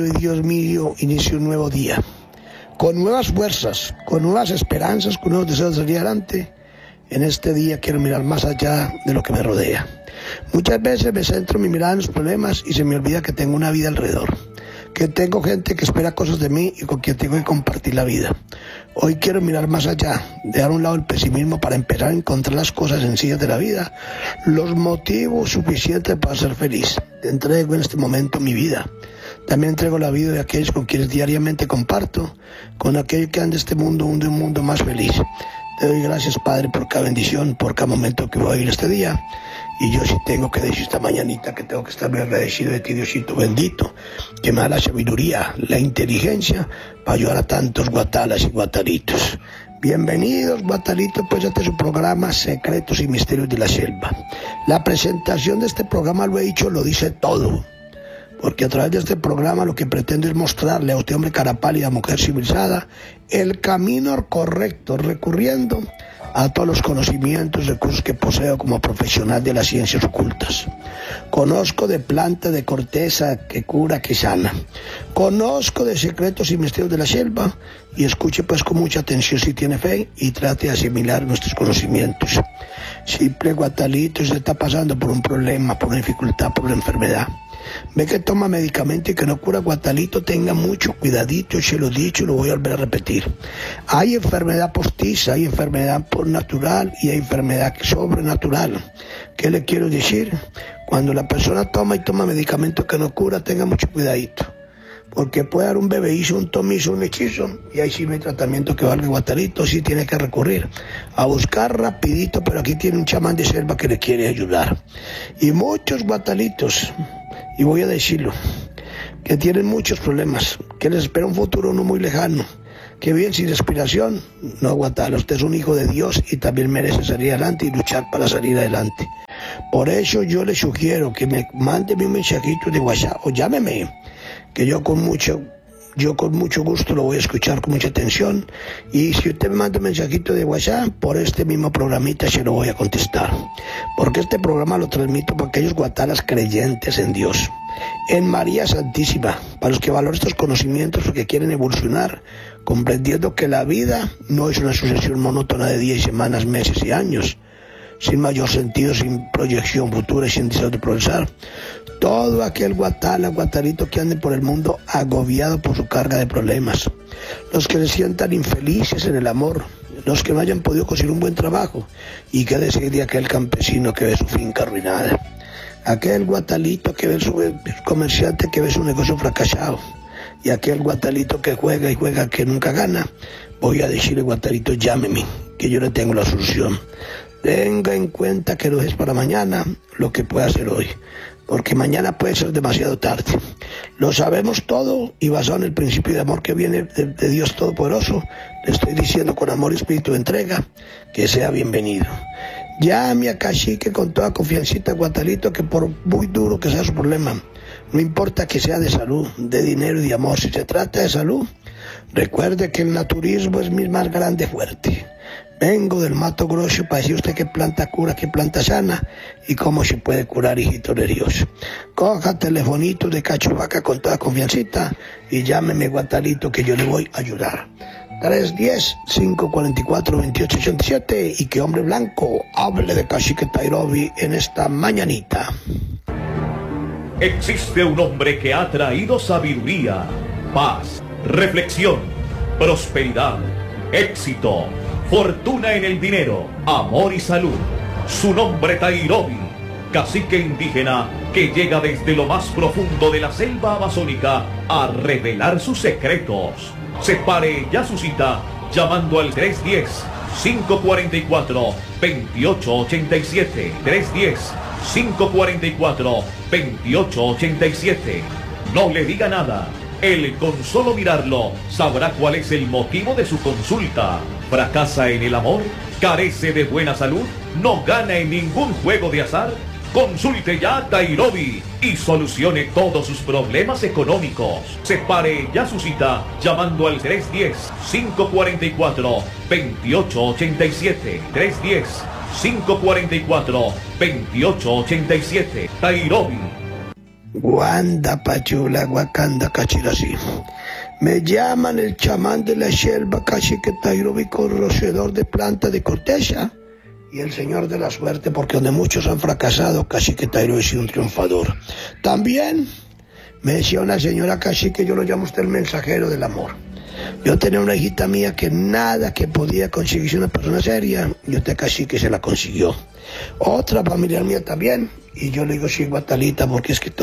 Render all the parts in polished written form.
Dios mío, inicio un nuevo día, con nuevas fuerzas, con nuevas esperanzas, con nuevos deseos de salir adelante. En este día quiero mirar más allá de lo que me rodea. Muchas veces me centro mi mirada en los problemas y se me olvida que tengo una vida alrededor, que tengo gente que espera cosas de mí y con quien tengo que compartir la vida. Hoy quiero mirar más allá, dejar a un lado el pesimismo para empezar a encontrar las cosas sencillas de la vida, los motivos suficientes para ser feliz. Te entrego en este momento mi vida. También entrego la vida de aquellos con quienes diariamente comparto, con aquellos que han de este mundo un mundo más feliz. Te doy gracias, Padre, por cada bendición, por cada momento que voy a vivir este día. Y yo sí tengo que decir esta mañanita que tengo que estar muy agradecido de ti, Diosito bendito, que me da la sabiduría, la inteligencia para ayudar a tantos guatalas y guatalitos. Bienvenidos, guatalitos, pues este es su programa Secretos y Misterios de la Selva. La presentación de este programa, lo he dicho, lo dice todo. Porque a través de este programa lo que pretendo es mostrarle a usted, hombre cara pálida, mujer civilizada, el camino correcto, recurriendo a todos los conocimientos, recursos que poseo como profesional de las ciencias ocultas. Conozco de planta, de corteza, que cura, que sana. Conozco de secretos y misterios de la selva, y escuche pues con mucha atención si tiene fe y trate de asimilar nuestros conocimientos. Simple guatalito, se está pasando por un problema, por una dificultad, por una enfermedad. Ve que toma medicamento y que no cura, guatalito, tenga mucho cuidadito, se lo he dicho y lo voy a volver a repetir. Hay enfermedad postiza, hay enfermedad por natural y hay enfermedad sobrenatural. ¿Qué le quiero decir? Cuando la persona toma medicamento que no cura, tenga mucho cuidadito. Porque puede dar un bebeízo, un tomizo, un hechizo, y ahí sí no hay tratamiento que valga, guatalito, sí tiene que recurrir a buscar rapidito, pero aquí tiene un chamán de selva que le quiere ayudar. Y muchos guatalitos, y voy a decirlo, que tienen muchos problemas, que les espera un futuro no muy lejano, que viven sin respiración. No, guatalo, usted es un hijo de Dios y también merece salir adelante y luchar para salir adelante. Por eso yo le sugiero que me mande un mensajito de WhatsApp o llámeme, que yo con mucho gusto lo voy a escuchar con mucha atención, y si usted me manda un mensajito de WhatsApp, por este mismo programita se lo voy a contestar, porque este programa lo transmito para aquellos guatalas creyentes en Dios, en María Santísima, para los que valoran estos conocimientos porque quieren evolucionar, comprendiendo que la vida no es una sucesión monótona de días y semanas, meses y años, sin mayor sentido, sin proyección futura y sin deseo de progresar. Todo aquel guatalito que ande por el mundo agobiado por su carga de problemas, los que se sientan infelices en el amor, los que no hayan podido conseguir un buen trabajo, y qué decir de aquel campesino que ve su finca arruinada, aquel guatalito que ve su comerciante que ve su negocio fracasado, y aquel guatalito que juega y juega que nunca gana. Voy a decirle, guatalito, llámeme, que yo le tengo la solución. Tenga en cuenta que no es para mañana lo que puede hacer hoy, porque mañana puede ser demasiado tarde. Lo sabemos todo, y basado en el principio de amor que viene de Dios Todopoderoso, le estoy diciendo con amor y espíritu de entrega que sea bienvenido. Llame a Cacique con toda confiancita, guatalito, que por muy duro que sea su problema, no importa que sea de salud, de dinero y de amor, si se trata de salud, recuerde que el naturismo es mi más grande fuerte. Vengo del Mato Grosso para decir usted qué planta cura, qué planta sana y cómo se puede curar, hijito de Dios. Coja telefonito de Cachuvaca con toda confiancita y llámeme, guatalito, que yo le voy a ayudar. 310-544-2887, y que Hombre Blanco hable de Cacique Tairobi en esta mañanita. Existe un hombre que ha traído sabiduría, paz, reflexión, prosperidad, éxito, fortuna en el dinero, amor y salud. Su nombre Tairobi, cacique indígena que llega desde lo más profundo de la selva amazónica a revelar sus secretos. Separe ya su cita llamando al 310-544-2887. 310-544-2887. No le diga nada. Él, con solo mirarlo, sabrá cuál es el motivo de su consulta. ¿Fracasa en el amor? ¿Carece de buena salud? ¿No gana en ningún juego de azar? Consulte ya a Tairobi y solucione todos sus problemas económicos. Separe ya su cita llamando al 310-544-2887. 310-544-2887. Tairobi. Guanda Pachula, Wakanda Cachirasí. Me llaman el chamán de la selva, Cacique Tairobi, conocedor de planta de corteza, y el señor de la suerte, porque donde muchos han fracasado, Cacique Tairobi ha sido un triunfador. También me decía una señora Cacique, yo lo llamo usted el mensajero del amor. Yo tenía una hijita mía que nada que podía conseguirse una persona seria, y usted Cacique se la consiguió. Otra familiar mía también, y yo le digo sí, Guatalita, porque es que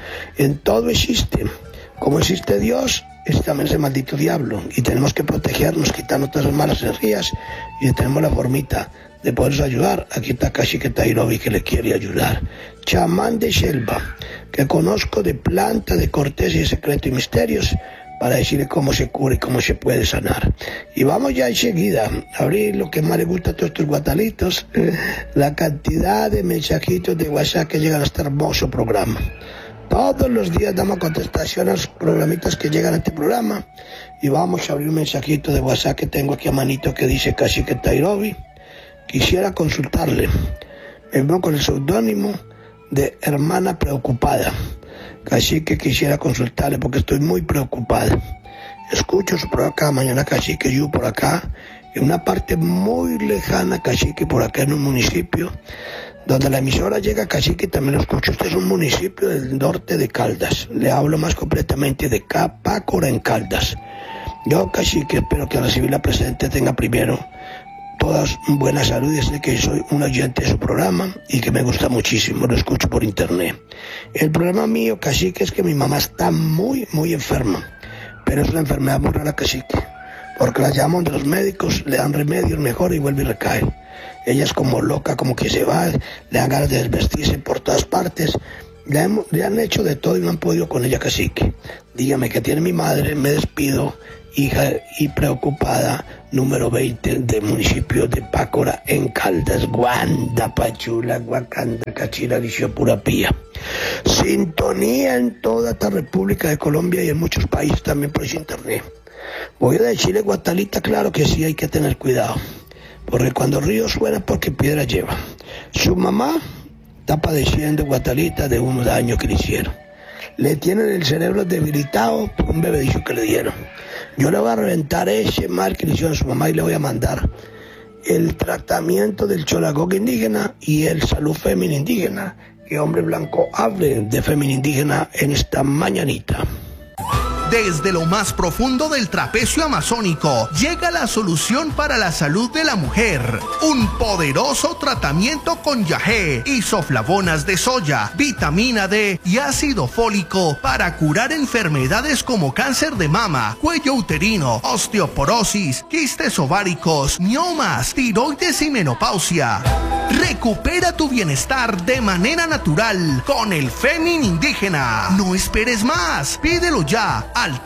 en todo existe. Como existe Dios, existe también ese maldito diablo, y tenemos que protegernos, quitarnos todas las malas energías, y tenemos la formita de podernos ayudar. Aquí está Cacique Tairobi, que le quiere ayudar. Chamán de selva, que conozco de planta, de corteza y secreto y misterios, para decirle cómo se cura y cómo se puede sanar. Y vamos ya enseguida a abrir lo que más le gusta a todos estos guatalitos, la cantidad de mensajitos de WhatsApp que llegan a este hermoso programa. Todos los días damos contestación a los programitas que llegan a este programa, y vamos a abrir un mensajito de WhatsApp que tengo aquí a manito que dice Cacique Tairobi. Quisiera consultarle, vengo con el seudónimo de Hermana Preocupada. Cacique, quisiera consultarle porque estoy muy preocupada. Escucho su programa cada mañana, Cacique, yo por acá, en una parte muy lejana, Cacique, por acá en un municipio, donde la emisora llega, Cacique, también lo escucho. Este es un municipio del norte de Caldas. Le hablo más completamente de Pácora en Caldas. Yo, Cacique, espero que a recibir la presidente tenga primero todas buena salud, y sé que soy un oyente de su programa y que me gusta muchísimo, lo escucho por internet. El problema mío, Cacique, es que mi mamá está muy enferma, pero es una enfermedad muy rara, Cacique, porque la llaman de los médicos, le dan remedios mejor y vuelve y recae. Ella es como loca, como que se va, le dan ganas de desvestirse por todas partes. Le han hecho de todo y no han podido con ella, Cacique. Dígame que tiene mi madre, me despido, hija y preocupada, número 20 del municipio de Pácora en Caldas, Guanda, Pachula, Wakanda, Cachira, Purapía. Sintonía en toda esta República de Colombia y en muchos países también por ese internet. Voy a decirle, Guatalita, claro que sí, hay que tener cuidado, porque cuando río suena porque piedra lleva. Su mamá está padeciendo, Guatalita, de un daño que le hicieron. Le tienen el cerebro debilitado por un bebedizo que le dieron. Yo le voy a reventar ese mal que le hicieron a su mamá y le voy a mandar el tratamiento del Cholagoga indígena y el Salud Fémina indígena. Que Hombre Blanco hable de fémina indígena en esta mañanita. Desde lo más profundo del trapecio amazónico llega la solución para la salud de la mujer. Un poderoso tratamiento con yagé, isoflavonas de soya, vitamina D y ácido fólico para curar enfermedades como cáncer de mama, cuello uterino, osteoporosis, quistes ováricos, miomas, tiroides y menopausia. Recupera tu bienestar de manera natural con el Fémin Indígena. No esperes más, pídelo ya al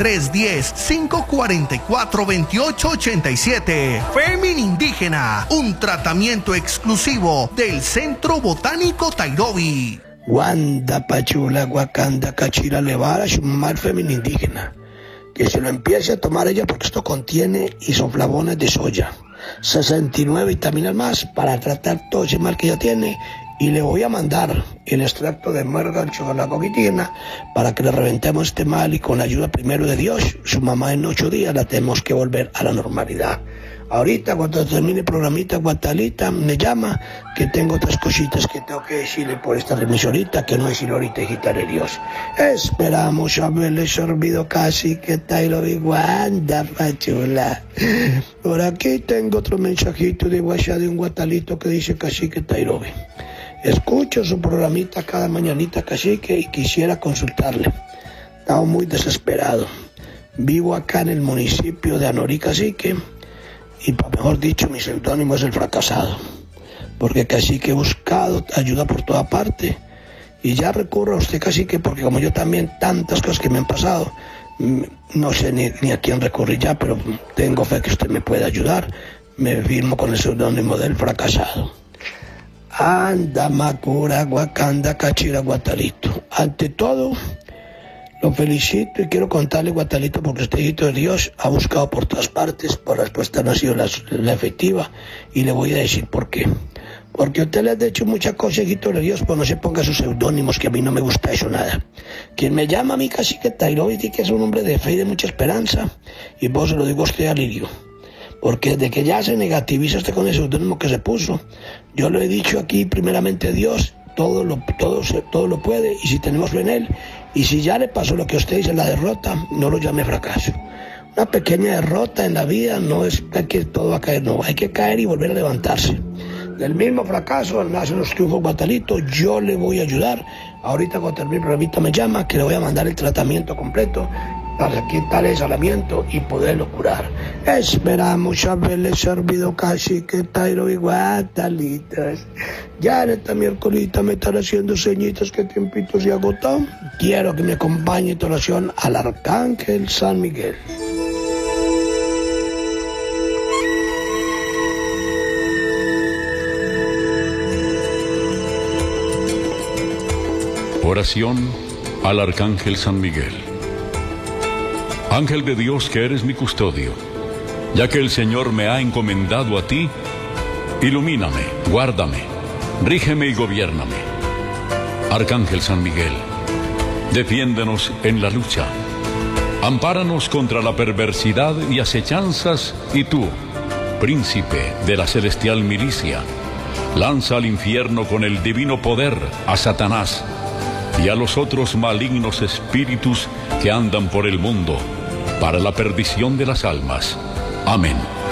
310-544-2887. Fémin Indígena, un tratamiento exclusivo del Centro Botánico Tairobi. Guanda, Pachula, Wakanda, Cachira, Levara, Shumar Fémin Indígena. Que se lo empiece a tomar ella porque esto contiene isoflavones de soya, 69 vitaminas más para tratar todo ese mal que ella tiene. Y le voy a mandar el extracto de muerga Cholagoga indígena para que le reventemos este mal, y con la ayuda primero de Dios, su mamá en 8 días la tenemos que volver a la normalidad. Ahorita cuando termine el programita, Guatalita me llama, que tengo otras cositas que tengo que decirle por esta remisorita, que no decirlo ahorita, hijita de Dios. Esperamos haberle servido Cacique Tairobi, Guanda, Pachula. Por aquí tengo otro mensajito de WhatsApp de un guatalito que dice Cacique Tairobi. Escucho su programita cada mañanita, Cacique, y quisiera consultarle. Estaba muy desesperado. Vivo acá en el municipio de Anorí, Cacique, y mejor dicho, mi seudónimo es el fracasado. Porque Cacique he buscado ayuda por toda parte, y ya recurro a usted, Cacique, porque como yo también, tantas cosas que me han pasado, no sé ni a quién recurrir ya, pero tengo fe que usted me puede ayudar. Me firmo con el seudónimo del fracasado. Anda, Macura, Wakanda, Cachira, Guatalito. Ante todo, lo felicito y quiero contarle, Guatalito, porque este hijito de Dios ha buscado por todas partes, por la respuesta no ha sido la efectiva, y le voy a decir por qué. Porque a usted le ha dicho muchas cosas, hijito de Dios, pues no se ponga sus seudónimos, que a mí no me gusta eso nada. Quien me llama a mí Cacique Tairó dice que es un hombre de fe y de mucha esperanza, y vos se lo digo a usted, Alirio. Porque desde que ya se negativiza usted con el seudónimo que se puso, yo lo he dicho aquí, primeramente Dios, todo lo puede, y si tenemos fe en Él, y si ya le pasó lo que usted dice, la derrota, no lo llame fracaso. Una pequeña derrota en la vida no es que todo va a caer, no, hay que caer y volver a levantarse. Del mismo fracaso nacen los triunfos fatalitos. Yo le voy a ayudar. Ahorita cuando termine el programita me llama, que le voy a mandar el tratamiento completo para quitar el aislamiento y poderlo curar. Esperamos haberle servido Cacique Tairó y Guatalitas. Ya en esta miércoles me están haciendo señitas que tiempito se agotó. Quiero que me acompañe en oración al Arcángel San Miguel. Oración al Arcángel San Miguel. Ángel de Dios, que eres mi custodio, ya que el Señor me ha encomendado a ti, ilumíname, guárdame, rígeme y gobiérname. Arcángel San Miguel, defiéndenos en la lucha, ampáranos contra la perversidad y acechanzas, y tú, príncipe de la celestial milicia, lanza al infierno con el divino poder a Satanás y a los otros malignos espíritus que andan por el mundo, para la perdición de las almas. Amén.